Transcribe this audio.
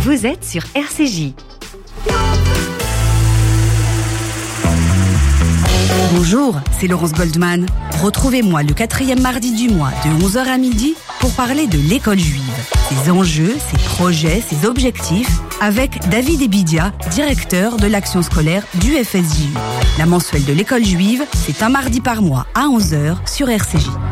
Vous êtes sur RCJ. Bonjour, c'est Laurence Goldman. Retrouvez-moi le 4e mardi du mois de 11h à midi pour parler de l'école juive, ses enjeux, ses projets, ses objectifs, avec David Ebidia, directeur de l'action scolaire du FSJU. La mensuelle de l'école juive, c'est un mardi par mois à 11h sur RCJ.